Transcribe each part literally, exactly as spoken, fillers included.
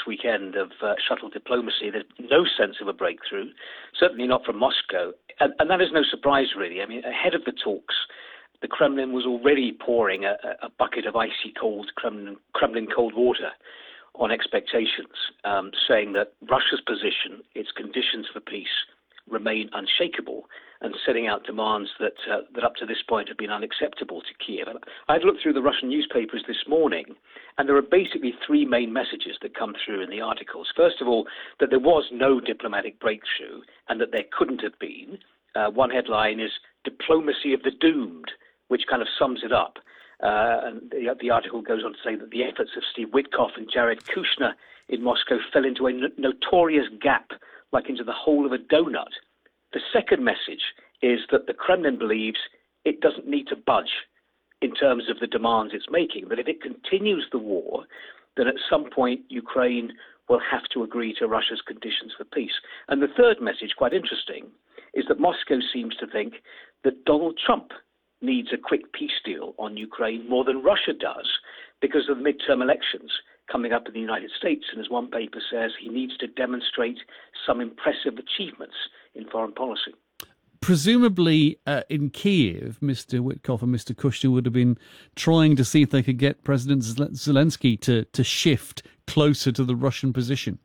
weekend of uh, shuttle diplomacy. There's no sense of a breakthrough, certainly not from Moscow. And, and that is no surprise, really. I mean, ahead of the talks, the Kremlin was already pouring a, a bucket of icy cold Kremlin, Kremlin cold water on expectations, um, saying that Russia's position, its conditions for peace, remain unshakable, and setting out demands that uh, that up to this point have been unacceptable to Kiev. And I've looked through the Russian newspapers this morning, and there are basically three main messages that come through in the articles. First of all, that there was no diplomatic breakthrough, and that there couldn't have been. Uh, one headline is "Diplomacy of the Doomed," which kind of sums it up. Uh, and the, the article goes on to say that the efforts of Steve Witkoff and Jared Kushner in Moscow fell into a n- notorious gap, like into the hole of a donut. The second message is that the Kremlin believes it doesn't need to budge in terms of the demands it's making, that if it continues the war, then at some point Ukraine will have to agree to Russia's conditions for peace. And the third message, quite interesting, is that Moscow seems to think that Donald Trump needs a quick peace deal on Ukraine more than Russia does because of the midterm elections coming up in the United States. And as one paper says, he needs to demonstrate some impressive achievements in foreign policy. Presumably uh, in Kiev, Mister Witkoff and Mister Kushner would have been trying to see if they could get President Zelensky to, to shift closer to the Russian position.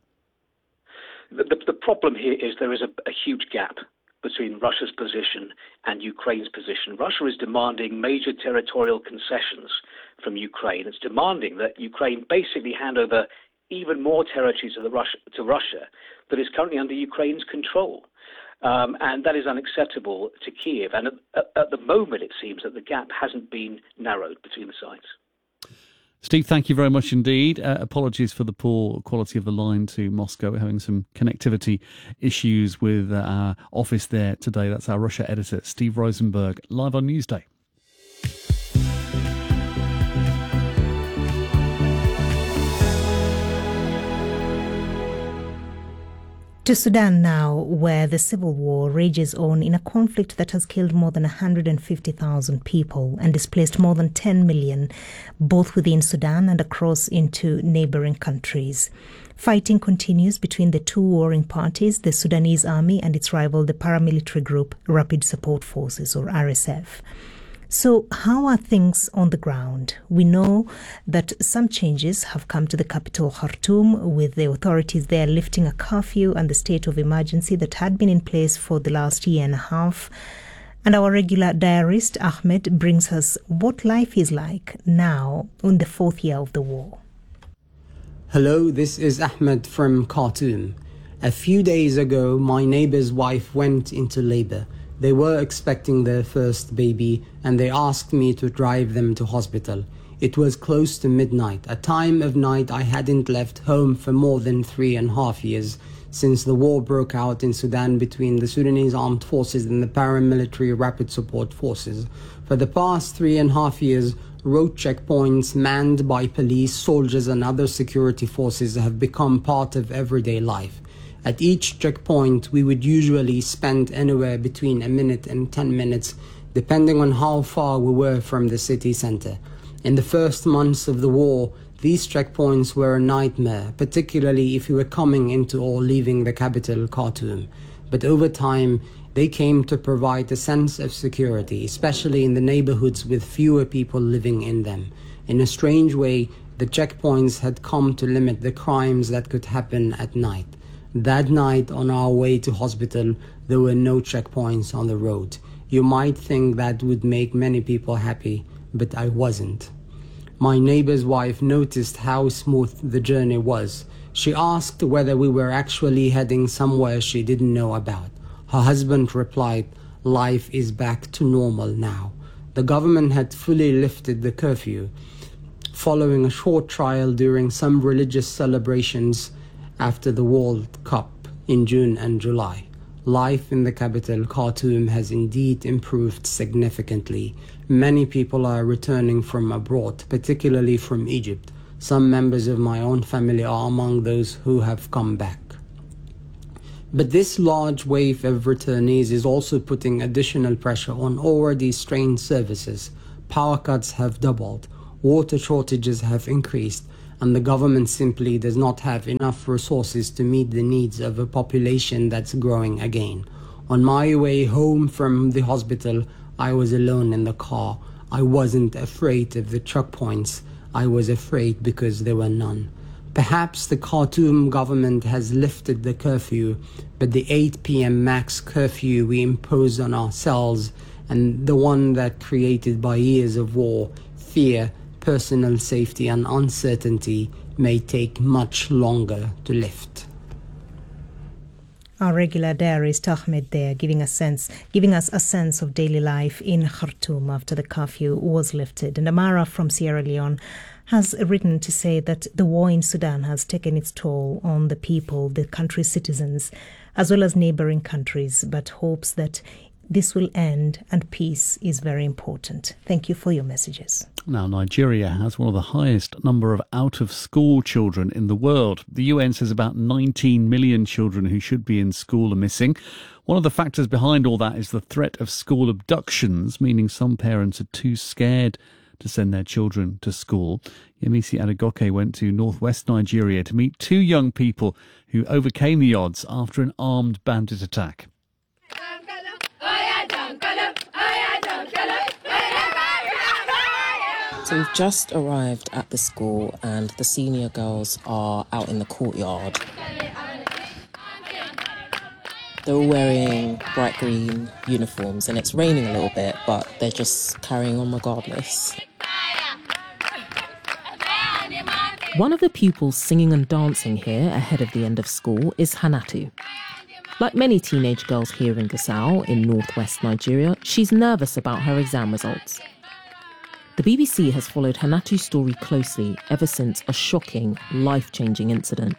The, the, the problem here is there is a, a huge gap between Russia's position and Ukraine's position. Russia is demanding major territorial concessions from Ukraine. It's demanding that Ukraine basically hand over even more territory to, the Russia, to Russia that is currently under Ukraine's control. Um, and that is unacceptable to Kiev. And at, at the moment, it seems that the gap hasn't been narrowed between the sides. Steve, thank you very much indeed. Uh, apologies for the poor quality of the line to Moscow. We're having some connectivity issues with uh, our office there today. That's our Russia editor, Steve Rosenberg, live on Newsday. To Sudan now, where the civil war rages on in a conflict that has killed more than one hundred fifty thousand people and displaced more than ten million, both within Sudan and across into neighbouring countries. Fighting continues between the two warring parties, the Sudanese army and its rival, the paramilitary group Rapid Support Forces, or R S F. So how are things on the ground? We know that some changes have come to the capital, Khartoum, with the authorities there lifting a curfew and the state of emergency that had been in place for the last year and a half. And our regular diarist, Ahmed, brings us what life is like now in the fourth year of the war. Hello, this is Ahmed from Khartoum. A few days ago, my neighbor's wife went into labor. They were expecting their first baby, and they asked me to drive them to hospital. It was close to midnight, a time of night I hadn't left home for more than three and a half years, since the war broke out in Sudan between the Sudanese Armed Forces and the paramilitary Rapid Support Forces. For the past three and a half years, road checkpoints manned by police, soldiers and other security forces have become part of everyday life. At each checkpoint, we would usually spend anywhere between a minute and ten minutes, depending on how far we were from the city center. In the first months of the war, these checkpoints were a nightmare, particularly if you were coming into or leaving the capital, Khartoum. But over time, they came to provide a sense of security, especially in the neighborhoods with fewer people living in them. In a strange way, the checkpoints had come to limit the crimes that could happen at night. That night, on our way to hospital, there were no checkpoints on the road. You might think that would make many people happy, but I wasn't. My neighbor's wife noticed how smooth the journey was. She asked whether we were actually heading somewhere she didn't know about. Her husband replied, "Life is back to normal now." The government had fully lifted the curfew, following a short trial during some religious celebrations after the World Cup in June and July. Life in the capital, Khartoum, has indeed improved significantly. Many people are returning from abroad, particularly from Egypt. Some members of my own family are among those who have come back. But this large wave of returnees is also putting additional pressure on already strained services. Power cuts have doubled, water shortages have increased, and the government simply does not have enough resources to meet the needs of a population that's growing again. On my way home from the hospital, I was alone in the car. I wasn't afraid of the checkpoints. I was afraid because there were none. Perhaps the Khartoum government has lifted the curfew, but the eight p.m. max curfew we imposed on ourselves, and the one that created by years of war, fear, personal safety and uncertainty, may take much longer to lift. Our regular diarist Ahmed there, giving a sense, giving us a sense of daily life in Khartoum after the curfew was lifted. And Amara from Sierra Leone has written to say that the war in Sudan has taken its toll on the people, the country's citizens, as well as neighboring countries, but hopes that this will end and peace is very important. Thank you for your messages. Now, Nigeria has one of the highest number of out-of-school children in the world. The U N says about nineteen million children who should be in school are missing. One of the factors behind all that is the threat of school abductions, meaning some parents are too scared to send their children to school. Yemisi Adegoke went to northwest Nigeria to meet two young people who overcame the odds after an armed bandit attack. So we've just arrived at the school and the senior girls are out in the courtyard. They're all wearing bright green uniforms and it's raining a little bit, but they're just carrying on regardless. One of the pupils singing and dancing here ahead of the end of school is Hanatu. Like many teenage girls here in Gusau, in northwest Nigeria, she's nervous about her exam results. The B B C has followed Hanatu's story closely ever since a shocking, life-changing incident.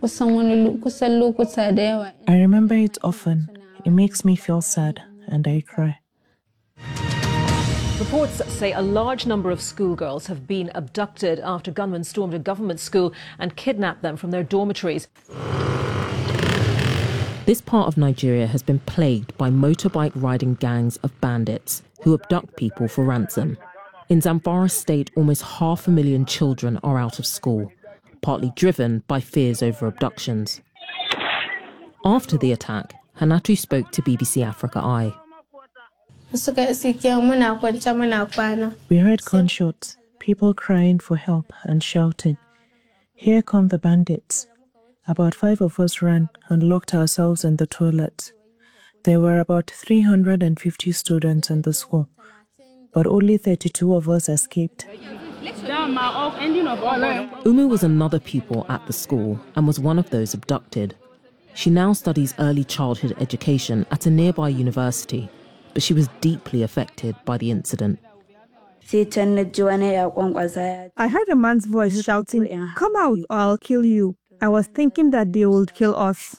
I remember it often. It makes me feel sad, and I cry. Reports say a large number of schoolgirls have been abducted after gunmen stormed a government school and kidnapped them from their dormitories. This part of Nigeria has been plagued by motorbike-riding gangs of bandits who abduct people for ransom. In Zamfara State, almost half a million children are out of school, partly driven by fears over abductions. After the attack, Hanatu spoke to B B C Africa Eye. We heard gunshots, people crying for help and shouting, "Here come the bandits." About five of us ran and locked ourselves in the toilets. There were about three hundred fifty students in the school, but only thirty-two of us escaped. Umu was another pupil at the school and was one of those abducted. She now studies early childhood education at a nearby university, but she was deeply affected by the incident. I heard a man's voice shouting, "Come out or I'll kill you." I was thinking that they would kill us.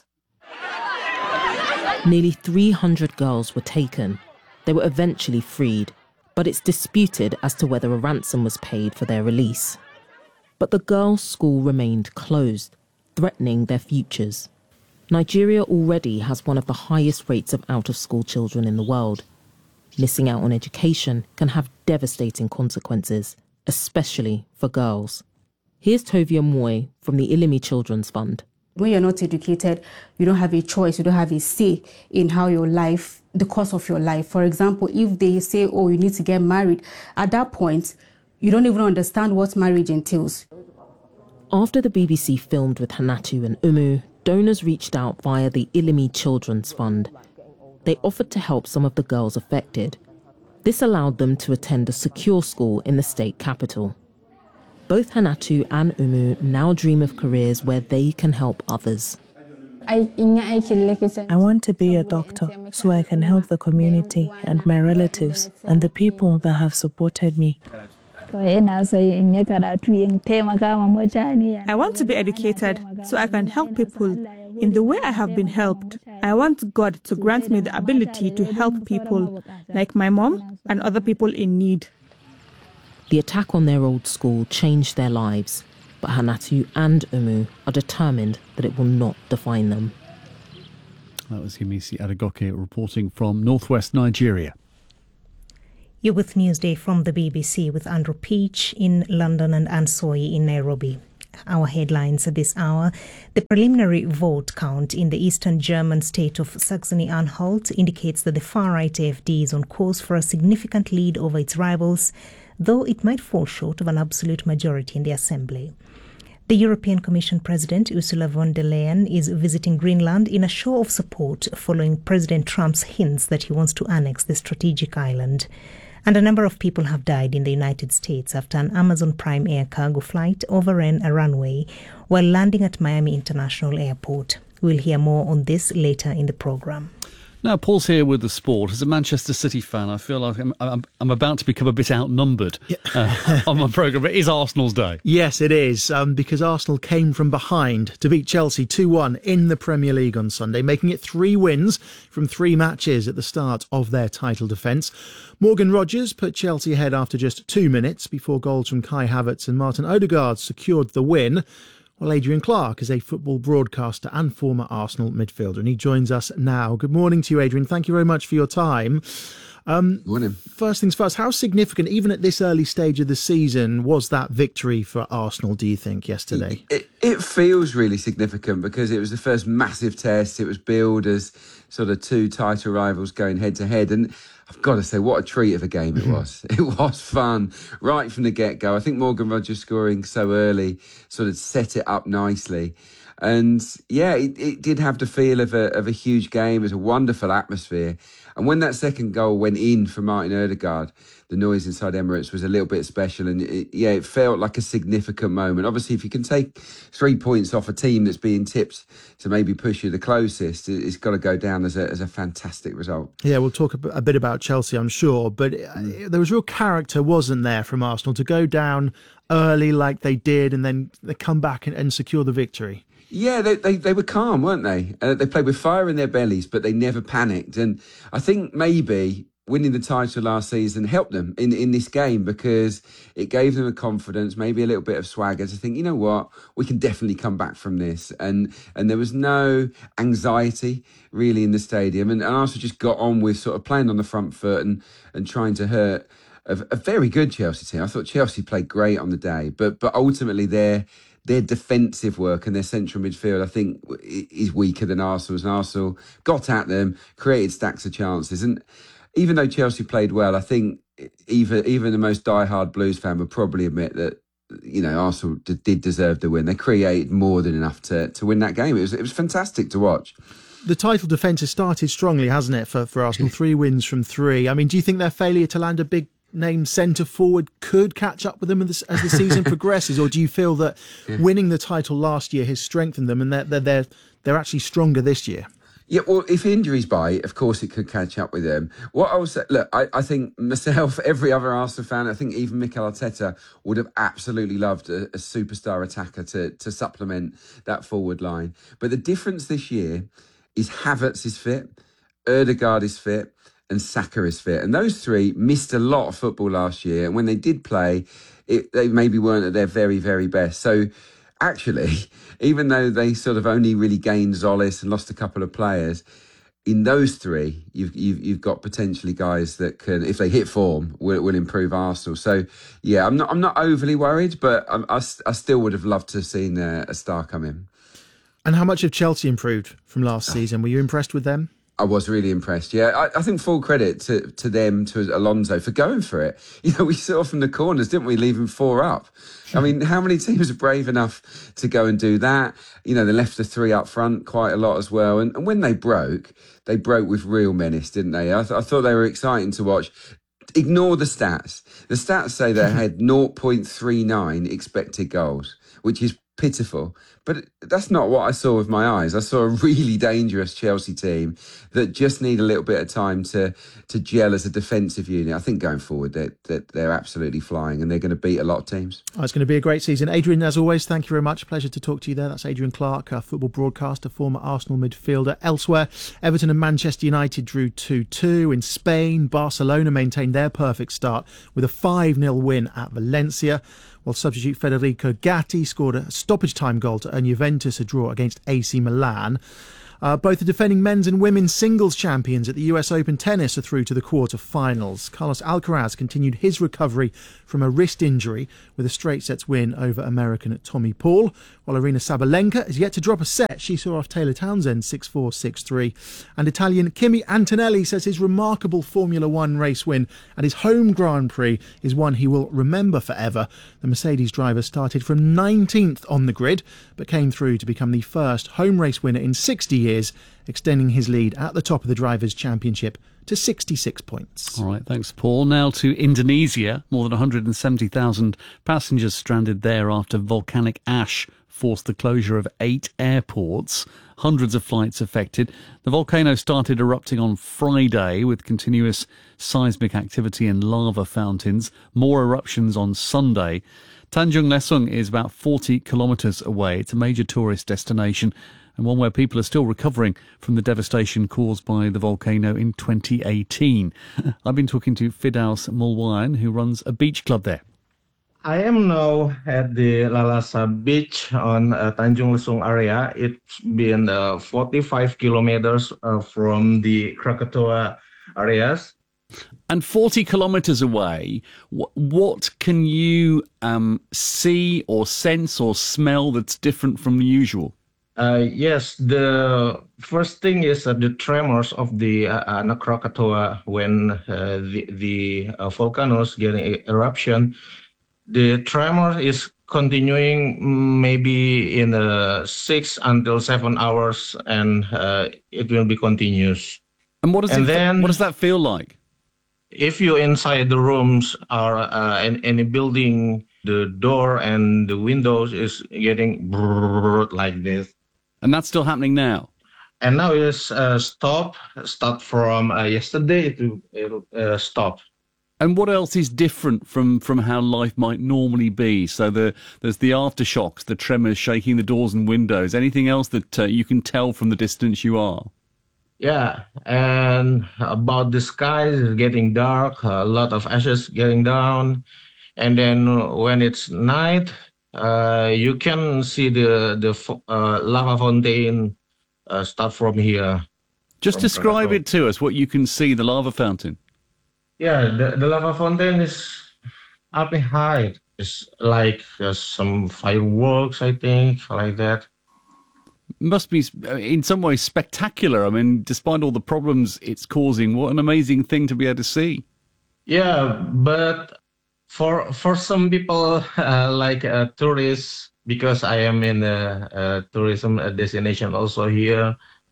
Nearly three hundred girls were taken. They were eventually freed, but it's disputed as to whether a ransom was paid for their release. But the girls' school remained closed, threatening their futures. Nigeria already has one of the highest rates of out-of-school children in the world. Missing out on education can have devastating consequences, especially for girls. Here's Tovia Moy from the Ilimi Children's Fund. When you're not educated, you don't have a choice, you don't have a say in how your life, the course of your life. For example, if they say, oh, you need to get married, at that point, you don't even understand what marriage entails. After the B B C filmed with Hanatu and Umu, donors reached out via the Ilimi Children's Fund. They offered to help some of the girls affected. This allowed them to attend a secure school in the state capital. Both Hanatu and Umu now dream of careers where they can help others. I want to be a doctor so I can help the community and my relatives and the people that have supported me. I want to be educated so I can help people in the way I have been helped. I want God to grant me the ability to help people like my mom and other people in need. The attack on their old school changed their lives, but Hanatu and Umu are determined that it will not define them. That was Yemisi Adegoke reporting from northwest Nigeria. You're with Newsday from the B B C with Andrew Peach in London and Ansoy in Nairobi. our headlines at this hour. The preliminary vote count in the eastern German state of Saxony-Anhalt indicates that the far-right A F D is on course for a significant lead over its rivals, though it might fall short of an absolute majority in the assembly. The European Commission President Ursula von der Leyen is visiting Greenland in a show of support following President Trump's hints that he wants to annex the strategic island. And a number of people have died in the United States after an Amazon Prime Air cargo flight overran a runway while landing at Miami International Airport. We'll hear more on this later in the programme. Now, Paul's here with the sport. As a Manchester City fan, I feel like I'm, I'm, I'm about to become a bit outnumbered yeah. uh, on my programme. It is Arsenal's day. Yes, it is, um, because Arsenal came from behind to beat Chelsea two one in the Premier League on Sunday, making it three wins from three matches at the start of their title defence. Morgan Rogers put Chelsea ahead after just two minutes before goals from Kai Havertz and Martin Odegaard secured the win. Well, Adrian Clark is a football broadcaster and former Arsenal midfielder, and he joins us now. Good morning to you, Adrian. Thank you very much for your time. Um, morning. First things first, how significant, even at this early stage of the season, was that victory for Arsenal, do you think, yesterday? It, it feels really significant because it was the first massive test. It was billed as sort of two title rivals going head-to-head, and I've got to say, what a treat of a game it was. It was fun right from the get-go. I think Morgan Rogers scoring so early sort of set it up nicely. And yeah, it, it did have the feel of a, of a huge game. It was a wonderful atmosphere. And when that second goal went in for Martin Odegaard, the noise inside Emirates was a little bit special. And it, yeah, it felt like a significant moment. Obviously, if you can take three points off a team that's being tipped to maybe push you the closest, it's got to go down as a, as a fantastic result. Yeah, we'll talk a bit about Chelsea, I'm sure. But mm. there was real character, wasn't there, from Arsenal to go down early like they did and then they come back and, and secure the victory. Yeah, they, they they were calm, weren't they? Uh, they played with fire in their bellies, but they never panicked. And I think maybe winning the title last season helped them in, in this game because it gave them a confidence, maybe a little bit of swagger to think, you know what, we can definitely come back from this. And and there was no anxiety really in the stadium. And, and Arsenal just got on with sort of playing on the front foot and, and trying to hurt a, a very good Chelsea team. I thought Chelsea played great on the day, but but ultimately they're Their defensive work and their central midfield, I think, is weaker than Arsenal's. And Arsenal got at them, created stacks of chances. And even though Chelsea played well, I think even even the most diehard Blues fan would probably admit that, you know, Arsenal d- did deserve the win. They created more than enough to, to win that game. It was it was fantastic to watch. The title defence has started strongly, hasn't it, for, for Arsenal? Three wins from three. I mean, do you think their failure to land a big name centre forward could catch up with them as the, as the season progresses, or do you feel that yeah. winning the title last year has strengthened them and that they're, they're they're actually stronger this year? Yeah, well, if injuries bite, of course it could catch up with them. What I will say, look, I, I think myself, every other Arsenal fan, I think even Mikel Arteta would have absolutely loved a, a superstar attacker to to supplement that forward line. But the difference this year is Havertz is fit, Odegaard is fit, and Saka is fit. And those three missed a lot of football last year. And when they did play, it, they maybe weren't at their very, very best. So actually, even though they sort of only really gained Zolis and lost a couple of players, in those three, you've you've, you've got potentially guys that can, if they hit form, will, will improve Arsenal. So yeah, I'm not I'm not overly worried, but I, I, I still would have loved to have seen a, a star come in. And how much have Chelsea improved from last season? Were you impressed with them? I was really impressed. Yeah, I, I think full credit to, to them, to Alonso, for going for it. You know, we saw from the corners, didn't we, leaving four up? I mean, how many teams are brave enough to go and do that? You know, they left the three up front quite a lot as well. And, and when they broke, they broke with real menace, didn't they? I, th- I thought they were exciting to watch. Ignore the stats. The stats say they had zero point three nine expected goals, which is pitiful. But that's not what I saw with my eyes. I saw a really dangerous Chelsea team that just need a little bit of time to to gel as a defensive unit. I think going forward, they're, they're, they're absolutely flying and they're going to beat a lot of teams. Oh, it's going to be a great season. Adrian, as always, thank you very much. Pleasure to talk to you there. That's Adrian Clark, a football broadcaster, former Arsenal midfielder. Elsewhere, Everton and Manchester United drew two two. In Spain, Barcelona maintained their perfect start with a five nil win at Valencia, while substitute Federico Gatti scored a stoppage time goal to earn Juventus a draw against A C Milan. Uh, both the defending men's and women's singles champions at the U S Open Tennis are through to the quarter-finals. Carlos Alcaraz continued his recovery from a wrist injury with a straight sets win over American Tommy Paul, while Aryna Sabalenka is yet to drop a set. She saw off Taylor Townsend six four, six three. And Italian Kimi Antonelli says his remarkable Formula One race win at his home Grand Prix is one he will remember forever. The Mercedes driver started from nineteenth on the grid, but came through to become the first home race winner in sixty years, extending his lead at the top of the Drivers' Championship to sixty-six points. All right, thanks, Paul. Now to Indonesia. More than one hundred seventy thousand passengers stranded there after volcanic ash forced the closure of eight airports. Hundreds of flights affected. The volcano started erupting on Friday with continuous seismic activity and lava fountains. More eruptions on Sunday. Tanjung Lesung is about forty kilometres away. It's a major tourist destination and one where people are still recovering from the devastation caused by the volcano in twenty eighteen. I've been talking to Fidaus Mulwayan, who runs a beach club there. I am now at the Lalasa Beach on uh, Tanjung Lesung area. It's been uh, forty-five kilometers uh, from the Krakatoa areas. And forty kilometres away, what, what can you um, see or sense or smell that's different from the usual? Uh, yes, the first thing is uh, the tremors of the uh, Anak Krakatoa when uh, the, the uh, volcanoes getting eruption. The tremor is continuing maybe in uh, six until seven hours, and uh, it will be continuous. And what does and it, then, what does that feel like? If you inside the rooms or uh, in any building, the door and the windows is getting like this. And that's still happening now? And now it's uh, stop, start from uh, yesterday to uh, stop. And what else is different from, from how life might normally be? So the, there's the aftershocks, the tremors shaking the doors and windows. Anything else that uh, you can tell from the distance you are? Yeah, and about the sky is getting dark, a lot of ashes getting down. And then when it's night, uh, you can see the, the uh, lava fountain uh, start from here. Just describe it to us, what you can see, the lava fountain. Yeah, the, the lava fountain is up in height. It's like uh, some fireworks, I think, like that. Must be, in some ways, spectacular. I mean, despite all the problems it's causing, what an amazing thing to be able to see. Yeah, but for for some people, uh, like uh, tourists, because I am in a, a tourism destination also here,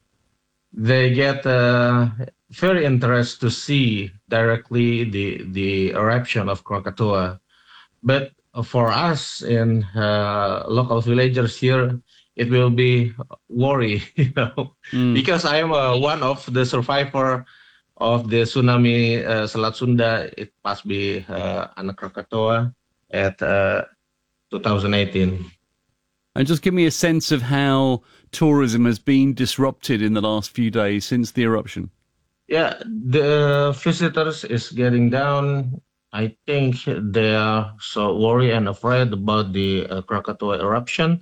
they get uh, very interested to see directly the, the eruption of Krakatoa. But for us in uh, local villagers here, it will be worry, you know, mm. because I am uh, one of the survivor of the tsunami uh, Selat Sunda. It must be uh, Anak Krakatoa at uh, two thousand eighteen. And just give me a sense of how tourism has been disrupted in the last few days since the eruption. Yeah, the visitors is getting down. I think they are so worried and afraid about the uh, Krakatoa eruption.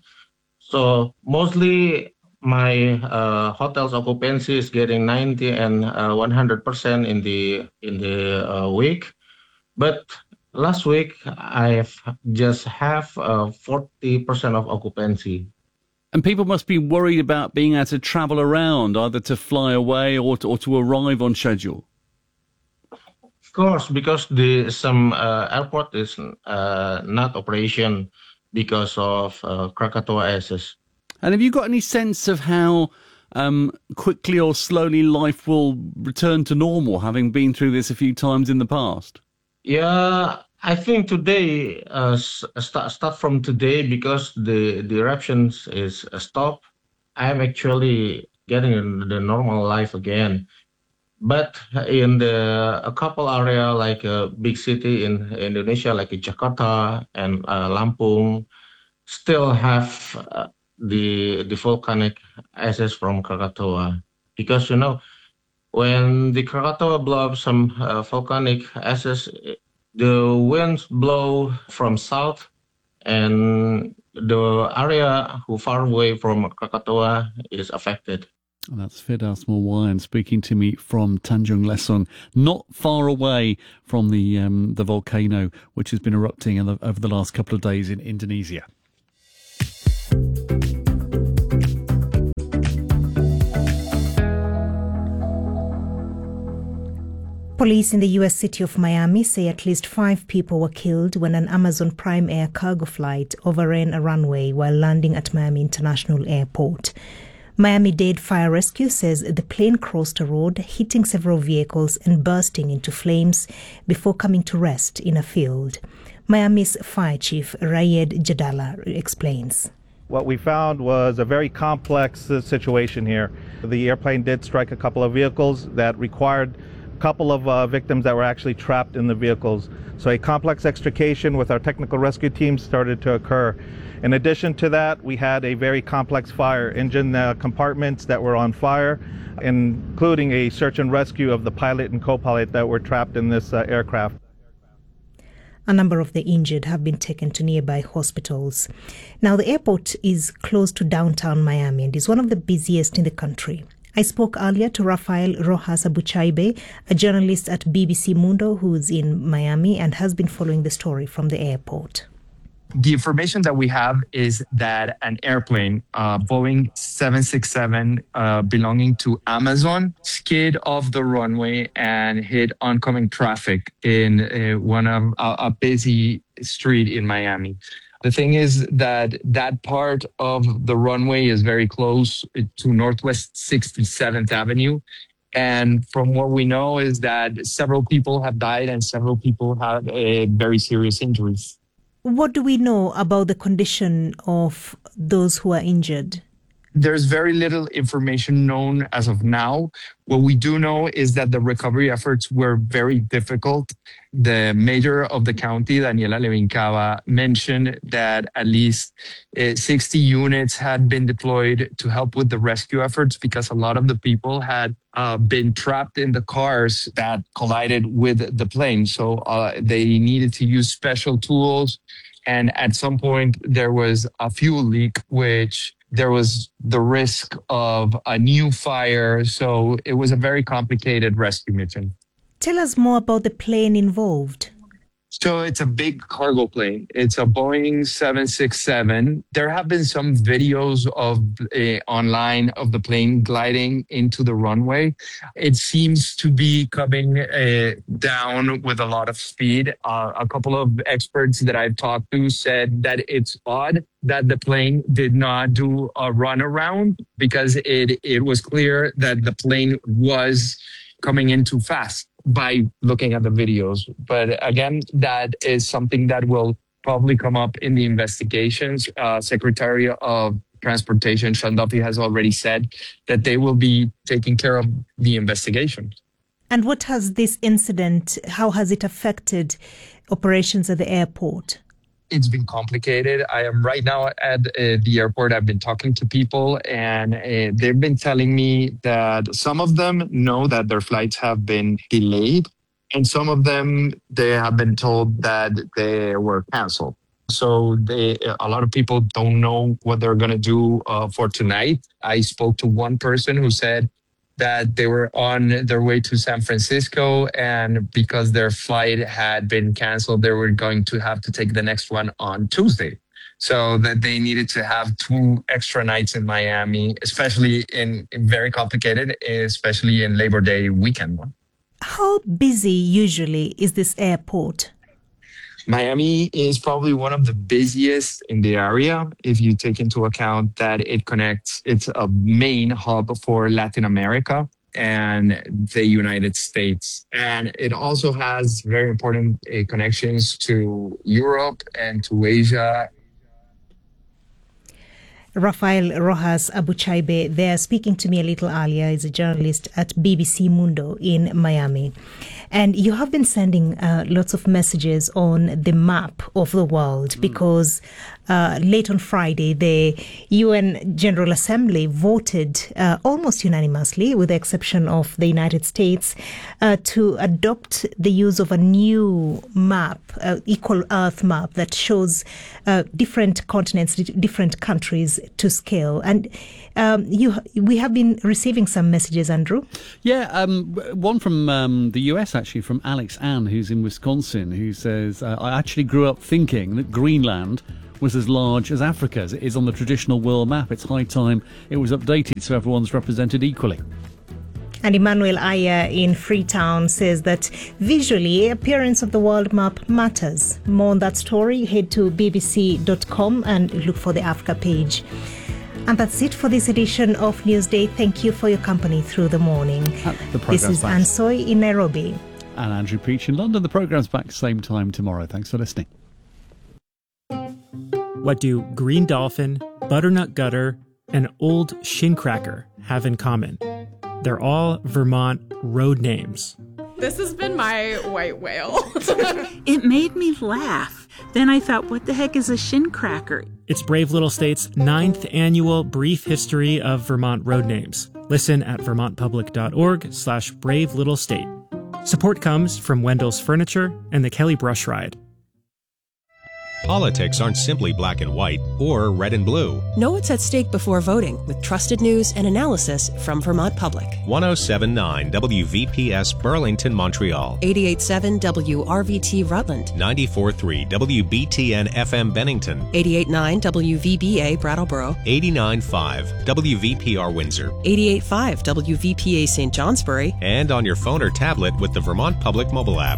So mostly my uh, hotel's occupancy is getting ninety and uh, one hundred percent in the in the uh, week. But last week I just have uh, forty percent of occupancy. And people must be worried about being able to travel around, either to fly away or to, or to arrive on schedule. Of course, because the some uh, airport is uh, not operation because of uh, Krakatoa ashes. And have you got any sense of how um, quickly or slowly life will return to normal, having been through this a few times in the past? Yeah, I think today, uh, start, start from today, because the, the eruptions is uh, stopped, I'm actually getting the normal life again. But in the a couple area, like a big city in Indonesia, like Jakarta and uh, Lampung, still have uh, the the volcanic ashes from Krakatoa. Because, you know, when the Krakatoa blow up some uh, volcanic ashes, the winds blow from south, and the area who far away from Krakatoa is affected. And that's Firdaus Marwan speaking to me from Tanjung Lesung, not far away from the um, the volcano which has been erupting in the, over the last couple of days in Indonesia. Police in the U S city of Miami say at least five people were killed when an Amazon Prime Air cargo flight overran a runway while landing at Miami International Airport. Miami-Dade Fire Rescue says the plane crossed a road, hitting several vehicles and bursting into flames before coming to rest in a field. Miami's Fire Chief Rayed Jadala explains. What we found was a very complex uh, situation here. The airplane did strike a couple of vehicles that required a couple of uh, victims that were actually trapped in the vehicles. So a complex extrication with our technical rescue team started to occur. In addition to that, we had a very complex fire, engine uh, compartments that were on fire, including a search and rescue of the pilot and co-pilot that were trapped in this uh, aircraft. A number of the injured have been taken to nearby hospitals. Now, the airport is close to downtown Miami and is one of the busiest in the country. I spoke earlier to Rafael Rojas Abuchaibe, a journalist at B B C Mundo who's in Miami and has been following the story from the airport. The information that we have is that an airplane, uh, Boeing seven sixty-seven, uh, belonging to Amazon, skid off the runway and hit oncoming traffic in uh, one of uh, a busy street in Miami. The thing is that that part of the runway is very close to Northwest sixty-seventh Avenue. And from what we know is that several people have died and several people have uh, very serious injuries. What do we know about the condition of those who are injured? There's very little information known as of now. What we do know is that the recovery efforts were very difficult. The mayor of the county, Daniela Levincava, mentioned that at least uh, sixty units had been deployed to help with the rescue efforts because a lot of the people had uh, been trapped in the cars that collided with the plane. So uh, they needed to use special tools. And at some point, there was a fuel leak, which there was the risk of a new fire. So it was a very complicated rescue mission. Tell us more about the plane involved. So it's a big cargo plane. It's a Boeing seven sixty-seven. There have been some videos of uh, online of the plane gliding into the runway. It seems to be coming uh, down with a lot of speed. Uh, a couple of experts that I've talked to said that it's odd that the plane did not do a run around because it, it was clear that the plane was coming in too fast by looking at the videos. But again, that is something that will probably come up in the investigations. Uh, Secretary of Transportation, Sean Duffy, has already said that they will be taking care of the investigation. And what has this incident, how has it affected operations at the airport? It's been complicated. I am right now at uh, the airport. I've been talking to people and uh, they've been telling me that some of them know that their flights have been delayed and some of them, they have been told that they were canceled. So they, a lot of people don't know what they're going to do uh, for tonight. I spoke to one person who said that they were on their way to San Francisco and because their flight had been canceled, they were going to have to take the next one on Tuesday. So that they needed to have two extra nights in Miami, especially in, in very complicated, especially in Labor Day weekend one. How busy usually is this airport? Miami is probably one of the busiest in the area if you take into account that it connects, it's a main hub for Latin America and the United States. And it also has very important uh, connections to Europe and to Asia. Rafael Rojas Abuchaibe there speaking to me a little earlier. He's a journalist at B B C Mundo in Miami. And you have been sending uh, lots of messages on the map of the world mm. because uh, late on Friday, the U N General Assembly voted uh, almost unanimously, with the exception of the United States, uh, to adopt the use of a new map, uh, Equal Earth map, that shows uh, different continents, different countries to scale. And um, you, we have been receiving some messages, Andrew. Yeah, um, one from um, the U S, actually, from Alex Ann, who's in Wisconsin, who says, uh, I actually grew up thinking that Greenland was as large as Africa as it is on the traditional world map. It's high time it was updated so everyone's represented equally. And Emmanuel Aya in Freetown says that visually, appearance of the world map matters. More on that story, head to b b c dot com and look for the Africa page. And that's it for this edition of Newsday. Thank you for your company through the morning. The this is Anne Soy in Nairobi. And Andrew Peach in London. The programme's back same time tomorrow. Thanks for listening. What do green dolphin, butternut gutter, and old shin cracker have in common? They're all Vermont road names. This has been my white whale. It made me laugh. Then I thought, what the heck is a shin cracker? It's Brave Little State's ninth annual Brief History of Vermont Road Names. Listen at vermontpublic.org slash brave little state. Support comes from Wendell's Furniture and the Kelly Brush Ride. Politics aren't simply black and white or red and blue. Know what's at stake before voting with trusted news and analysis from Vermont Public. ten seventy-nine W V P S Burlington, Montreal. eighty-eight point seven W R V T Rutland. ninety-four point three W B T N F M Bennington. eighty-eight point nine W V B A Brattleboro. eighty-nine point five W V P R Windsor. eighty-eight point five W V P A Saint Johnsbury. And on your phone or tablet with the Vermont Public mobile app.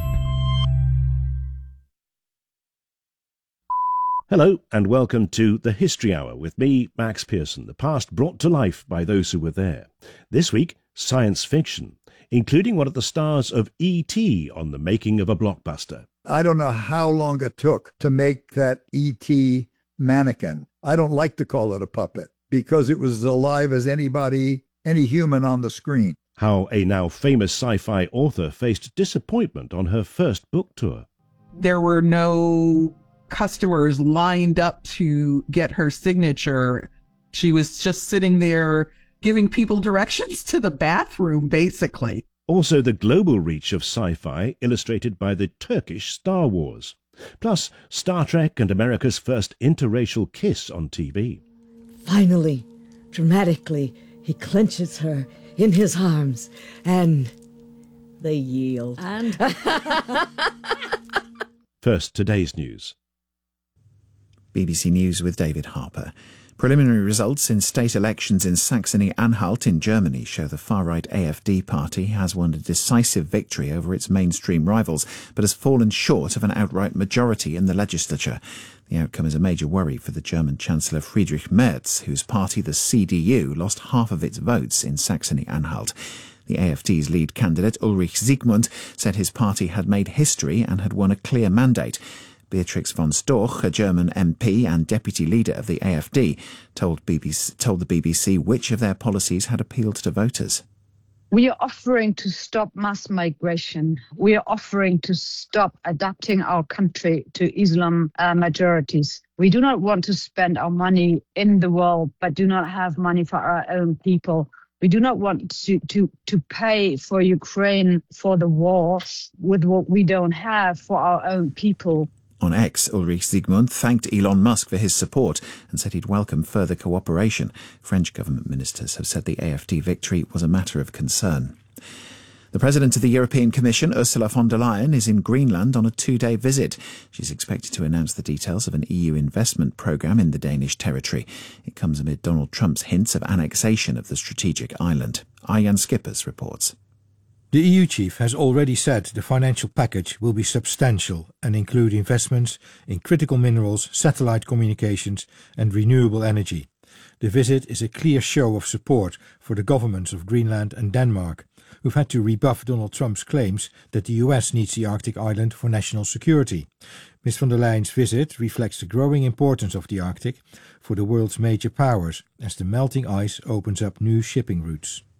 Hello and welcome to The History Hour with me, Max Pearson, the past brought to life by those who were there. This week, science fiction, including one of the stars of E T on the making of a blockbuster. I don't know how long it took to make that E T mannequin. I don't like to call it a puppet because it was as alive as anybody, any human on the screen. How a now famous sci-fi author faced disappointment on her first book tour. There were no customers lined up to get her signature. She was just sitting there giving people directions to the bathroom, basically. Also the global reach of sci-fi illustrated by the Turkish Star Wars. Plus Star Trek and America's first interracial kiss on T V. Finally, dramatically, he clenches her in his arms and they yield. And First, today's news. B B C News with David Harper. Preliminary results in state elections in Saxony-Anhalt in Germany show the far-right A F D party has won a decisive victory over its mainstream rivals, but has fallen short of an outright majority in the legislature. The outcome is a major worry for the German Chancellor Friedrich Merz, whose party, the C D U, lost half of its votes in Saxony-Anhalt. The A F D's lead candidate, Ulrich Siegmund, said his party had made history and had won a clear mandate. Beatrix von Storch, a German M P and deputy leader of the A F D, told, B B C, told the B B C which of their policies had appealed to voters. We are offering to stop mass migration. We are offering to stop adapting our country to Islam uh, majorities. We do not want to spend our money in the world, but do not have money for our own people. We do not want to, to, to pay for Ukraine for the war with what we don't have for our own people. On X, Ulrich Siegmund thanked Elon Musk for his support and said he'd welcome further cooperation. French government ministers have said the A F D victory was a matter of concern. The President of the European Commission, Ursula von der Leyen, is in Greenland on a two-day visit. She's expected to announce the details of an E U investment programme in the Danish territory. It comes amid Donald Trump's hints of annexation of the strategic island. Arjan Skippers reports. The E U chief has already said the financial package will be substantial and include investments in critical minerals, satellite communications and renewable energy. The visit is a clear show of support for the governments of Greenland and Denmark, who've had to rebuff Donald Trump's claims that the U S needs the Arctic island for national security. Miz von der Leyen's visit reflects the growing importance of the Arctic for the world's major powers as the melting ice opens up new shipping routes.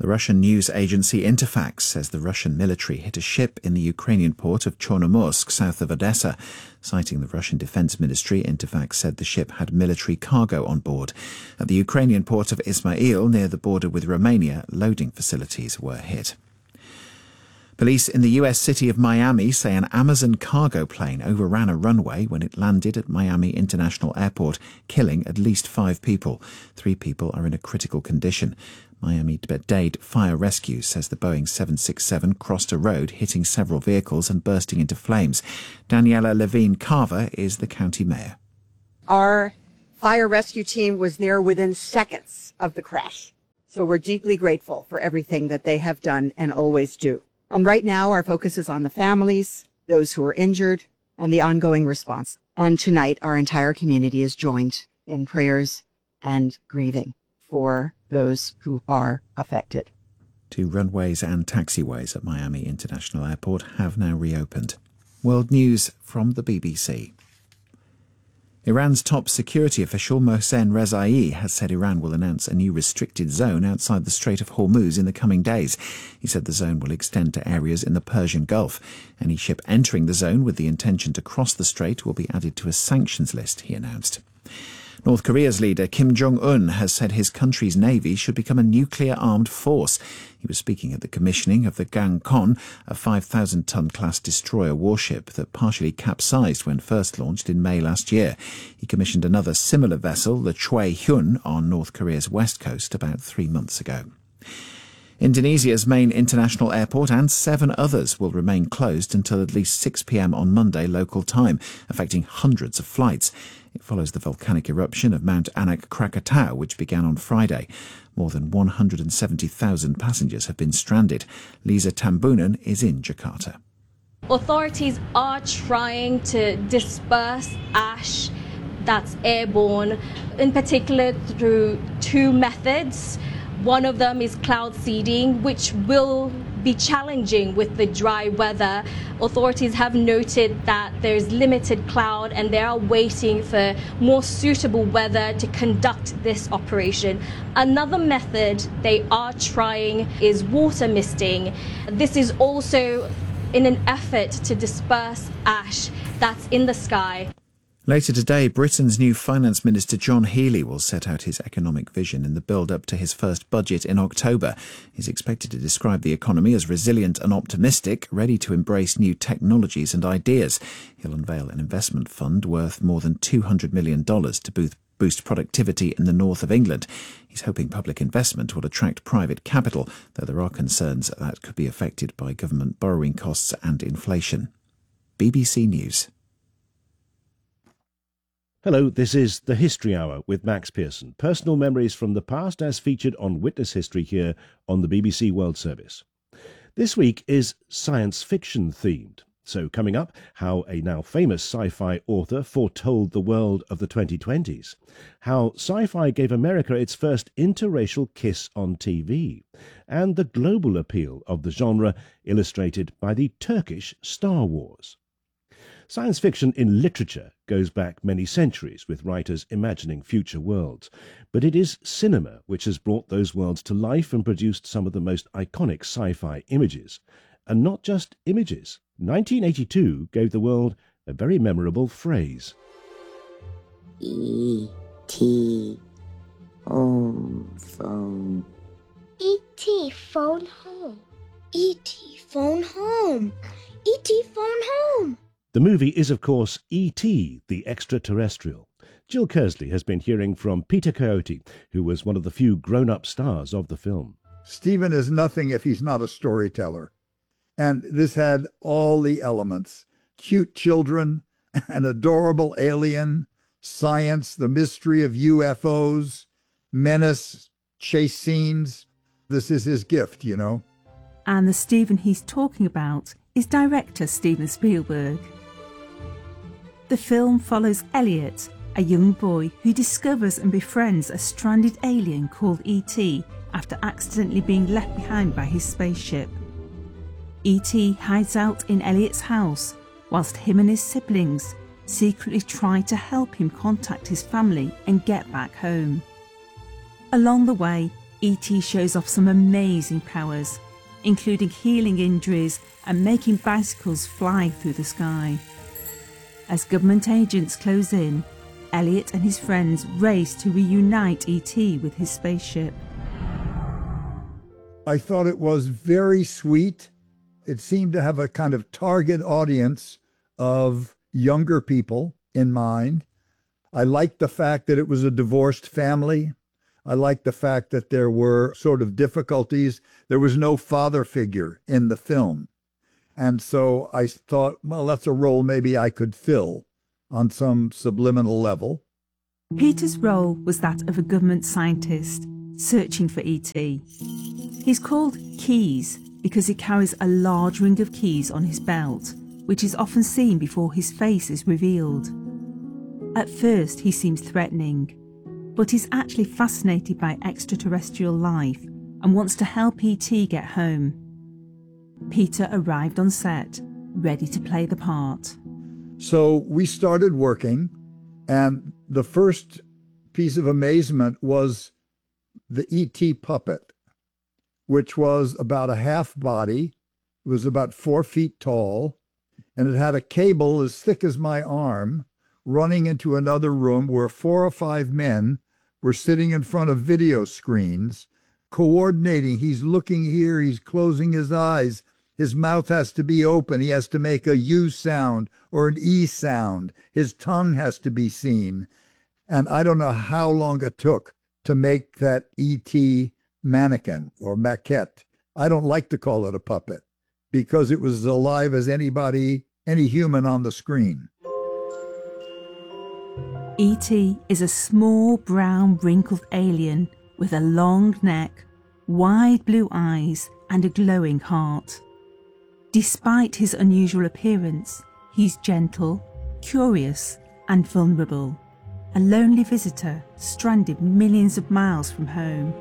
The Russian news agency Interfax says the Russian military hit a ship in the Ukrainian port of Chornomorsk, south of Odessa. Citing the Russian Defense Ministry, Interfax said the ship had military cargo on board. At the Ukrainian port of Ismail, near the border with Romania, loading facilities were hit. Police in the U S city of Miami say an Amazon cargo plane overran a runway when it landed at Miami International Airport, killing at least five people. Three people are in a critical condition. Miami-Dade Fire Rescue says the Boeing seven sixty-seven crossed a road, hitting several vehicles and bursting into flames. Daniela Levine Carver is the county mayor. Our fire rescue team was there within seconds of the crash. So we're deeply grateful for everything that they have done and always do. And right now, our focus is on the families, those who are injured, and the ongoing response. And tonight, our entire community is joined in prayers and grieving for those who are affected. Two runways and taxiways at Miami International Airport have now reopened. World news from the B B C. Iran's top security official Mohsen Rezaei has said Iran will announce a new restricted zone outside the Strait of Hormuz in the coming days. He said the zone will extend to areas in the Persian Gulf. Any ship entering the zone with the intention to cross the strait will be added to a sanctions list, he announced. North Korea's leader Kim Jong-un has said his country's navy should become a nuclear-armed force. He was speaking at the commissioning of the Gangkon, a five thousand ton class destroyer warship that partially capsized when first launched in May last year. He commissioned another similar vessel, the Choi Hyun, on North Korea's west coast about three months ago. Indonesia's main international airport and seven others will remain closed until at least six p m on Monday local time, affecting hundreds of flights. It follows the volcanic eruption of Mount Anak Krakatau, which began on Friday. More than one hundred seventy thousand passengers have been stranded. Lisa Tambunan is in Jakarta. Authorities are trying to disperse ash that's airborne, in particular through two methods. One of them is cloud seeding, which will be challenging with the dry weather. Authorities have noted that there's limited cloud and they are waiting for more suitable weather to conduct this operation. Another method they are trying is water misting. This is also in an effort to disperse ash that's in the sky. Later today, Britain's new Finance Minister John Healey will set out his economic vision in the build-up to his first budget in October. He's expected to describe the economy as resilient and optimistic, ready to embrace new technologies and ideas. He'll unveil an investment fund worth more than two hundred million dollars to boost boost productivity in the north of England. He's hoping public investment will attract private capital, though there are concerns that that could be affected by government borrowing costs and inflation. B B C News. Hello, this is The History Hour with Max Pearson. Personal memories from the past as featured on Witness History here on the B B C World Service. This week is science fiction themed. So coming up, how a now famous sci-fi author foretold the world of the twenty twenties. How sci-fi gave America its first interracial kiss on T V. And the global appeal of the genre illustrated by the Turkish Star Wars. Science fiction in literature goes back many centuries, with writers imagining future worlds. But it is cinema which has brought those worlds to life and produced some of the most iconic sci-fi images. And not just images. nineteen eighty-two gave the world a very memorable phrase. E T home phone. E T phone home. E T phone home. E T phone home. The movie is, of course, E T, the extraterrestrial. Jill Kersley has been hearing from Peter Coyote, who was one of the few grown-up stars of the film. Stephen is nothing if he's not a storyteller. And this had all the elements. Cute children, an adorable alien, science, the mystery of U F Os, menace, chase scenes. This is his gift, you know. And the Stephen he's talking about is director Steven Spielberg. The film follows Elliot, a young boy who discovers and befriends a stranded alien called E T after accidentally being left behind by his spaceship. E T hides out in Elliot's house whilst him and his siblings secretly try to help him contact his family and get back home. Along the way, E T shows off some amazing powers, including healing injuries and making bicycles fly through the sky. As government agents close in, Elliot and his friends race to reunite E T with his spaceship. I thought it was very sweet. It seemed to have a kind of target audience of younger people in mind. I liked the fact that it was a divorced family. I liked the fact that there were sort of difficulties. There was no father figure in the film. And so I thought, well, that's a role maybe I could fill on some subliminal level. Peter's role was that of a government scientist searching for E T. He's called Keys because he carries a large ring of keys on his belt, which is often seen before his face is revealed. At first, he seems threatening, but he's actually fascinated by extraterrestrial life and wants to help E T get home. Peter arrived on set, ready to play the part. So we started working, and the first piece of amazement was the E T puppet, which was about a half body. It was about four feet tall, and it had a cable as thick as my arm running into another room where four or five men were sitting in front of video screens, coordinating. He's looking here, he's closing his eyes. His mouth has to be open. He has to make a U sound or an E sound. His tongue has to be seen. And I don't know how long it took to make that E T mannequin or maquette. I don't like to call it a puppet because it was as alive as anybody, any human on the screen. E T is a small brown wrinkled alien with a long neck, wide blue eyes and a glowing heart. Despite his unusual appearance, he's gentle, curious and vulnerable, a lonely visitor stranded millions of miles from home.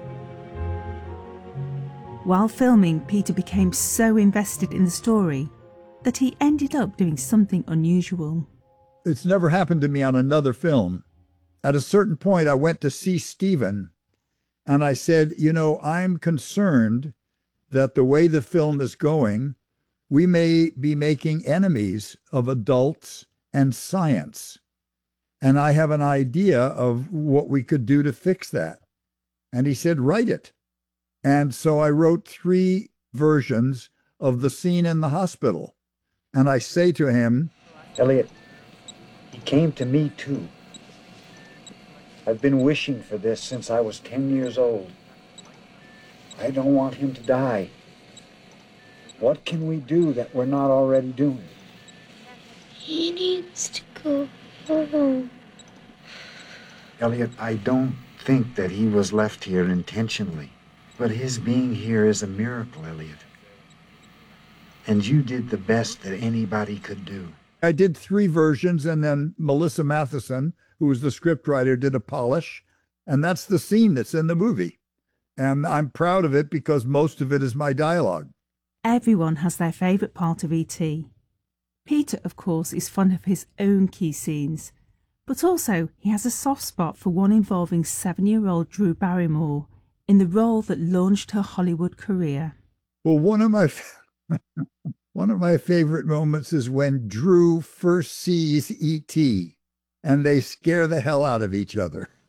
While filming, Peter became so invested in the story that he ended up doing something unusual. It's never happened to me on another film. At a certain point, I went to see Stephen, and I said, you know, I'm concerned that the way the film is going, we may be making enemies of adults and science. And I have an idea of what we could do to fix that. And he said, write it. And so I wrote three versions of the scene in the hospital. And I say to him, Elliot, he came to me too. I've been wishing for this since I was ten years old. I don't want him to die. What can we do that we're not already doing? He needs to go home. Elliot, I don't think that he was left here intentionally. But his being here is a miracle, Elliot. And you did the best that anybody could do. I did three versions, and then Melissa Matheson, who was the scriptwriter, did a polish. And that's the scene that's in the movie. And I'm proud of it because most of it is my dialogue. Everyone has their favourite part of E T. Peter, of course, is fond of his own key scenes, but also he has a soft spot for one involving seven-year-old Drew Barrymore in the role that launched her Hollywood career. Well, one of my one of my favorite moments is when Drew first sees E T and they scare the hell out of each other.